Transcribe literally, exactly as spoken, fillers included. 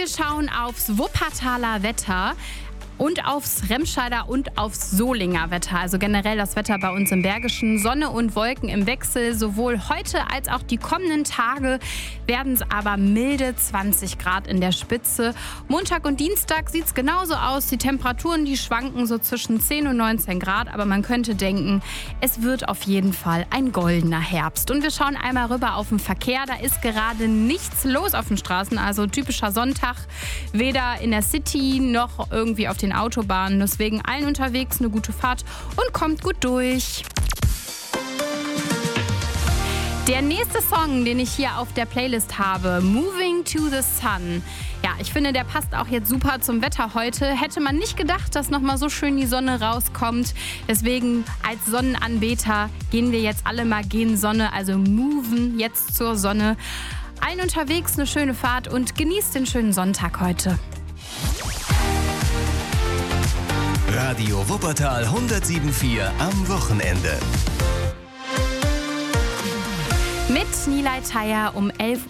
Wir schauen aufs Wuppertaler Wetter und aufs Remscheider und aufs Solinger Wetter. Also generell das Wetter bei uns im Bergischen. Sonne und Wolken im Wechsel. Sowohl heute als auch die kommenden Tage werden es aber milde zwanzig Grad in der Spitze. Montag und Dienstag sieht es genauso aus. Die Temperaturen, die schwanken so zwischen zehn und neunzehn Grad. Aber man könnte denken, es wird auf jeden Fall ein goldener Herbst. Und wir schauen einmal rüber auf den Verkehr. Da ist gerade nichts los auf den Straßen. Also typischer Sonntag. Weder in der City noch irgendwie auf den Autobahnen. Deswegen allen unterwegs eine gute Fahrt und kommt gut durch. Der nächste Song, den ich hier auf der Playlist habe, Moving to the Sun. Ja, ich finde, der passt auch jetzt super zum Wetter heute. Hätte man nicht gedacht, dass nochmal so schön die Sonne rauskommt. Deswegen als Sonnenanbeter gehen wir jetzt alle mal gehen Sonne, also moven jetzt zur Sonne. Allen unterwegs eine schöne Fahrt und genießt den schönen Sonntag heute. Radio Wuppertal hundertsieben Komma vier am Wochenende. Mit Nilay Thayer um elf Uhr.